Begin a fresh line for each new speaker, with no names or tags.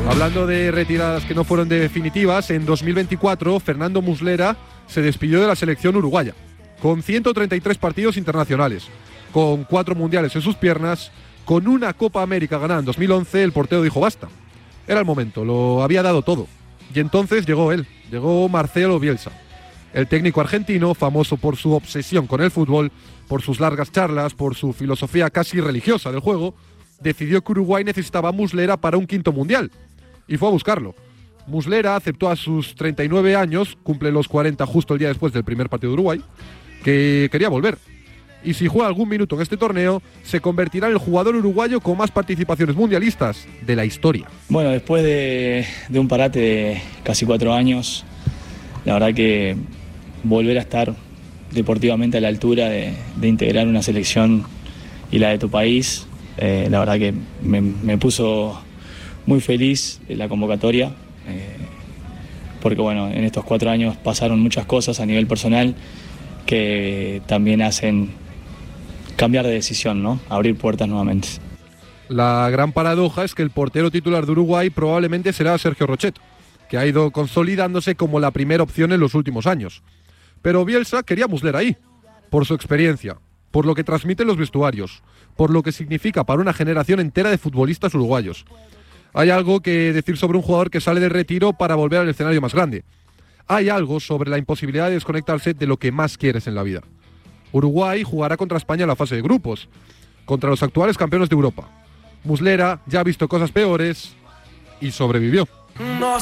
Hablando de retiradas que no fueron definitivas, en 2024 Fernando Muslera se despidió de la selección uruguaya, con 133 partidos internacionales, con 4 mundiales en sus piernas, con una Copa América ganada en 2011, el portero dijo basta. Era el momento, lo había dado todo. Y entonces llegó él, llegó Marcelo Bielsa, el técnico argentino, famoso por su obsesión con el fútbol, por sus largas charlas, por su filosofía casi religiosa del juego. Decidió que Uruguay necesitaba a Muslera para un 5.º mundial, y fue a buscarlo. Muslera aceptó a sus 39 años, cumple los 40 justo el día después del primer partido de Uruguay, que quería volver. Y si juega algún minuto en este torneo, se convertirá en el jugador uruguayo con más participaciones mundialistas de la historia.
Bueno, después de un parate de casi 4 años, la verdad que volver a estar deportivamente a la altura de integrar una selección y la de tu país, la verdad que me puso muy feliz la convocatoria, porque bueno, en estos 4 años pasaron muchas cosas a nivel personal que también hacen cambiar de decisión, ¿no? Abrir puertas nuevamente.
La gran paradoja es que el portero titular de Uruguay probablemente será Sergio Rochetto, que ha ido consolidándose como la primera opción en los últimos años. Pero Bielsa quería a Muslera ahí, por su experiencia, por lo que transmite en los vestuarios, por lo que significa para una generación entera de futbolistas uruguayos. Hay algo que decir sobre un jugador que sale del retiro para volver al escenario más grande. Hay algo sobre la imposibilidad de desconectarse de lo que más quieres en la vida. Uruguay jugará contra España en la fase de grupos, contra los actuales campeones de Europa. Muslera ya ha visto cosas peores y sobrevivió.